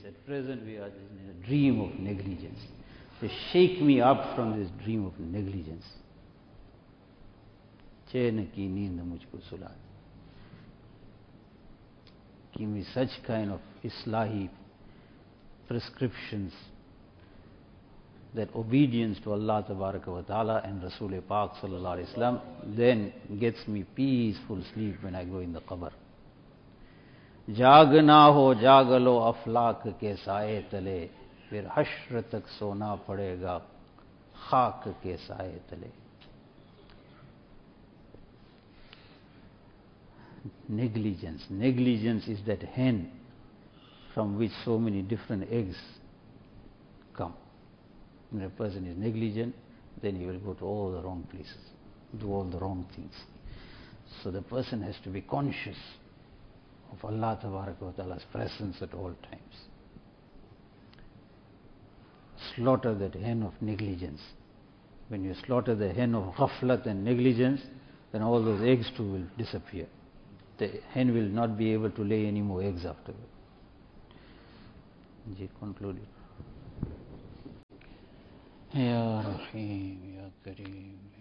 at present we are in a dream of negligence. Just shake me up from this dream of negligence. चैन की नींद मुझको सुला दे. Give me such kind of Islahi prescriptions that obedience to Allah Tabaraka wa Ta'ala and Rasul Pak Sallallahu Alaihi Wasallam then gets me peaceful sleep when I go in the qabr. जागना हो जागलो अफलाक के साए तले, फिर हश्र तक सोना पड़ेगा खाक के साए तले. Negligence. Negligence is that hen from which so many different eggs come. When a person is negligent, then he will go to all the wrong places, do all the wrong things. So the person has to be conscious of Allah Tabaraka wa Ta'ala's presence at all times. Slaughter that hen of negligence. When you slaughter the hen of ghaflat and negligence, then all those eggs too will disappear. The hen will not be able to lay any more eggs afterward. Ji, conclude it. Ya Rahim, Ya Kareem.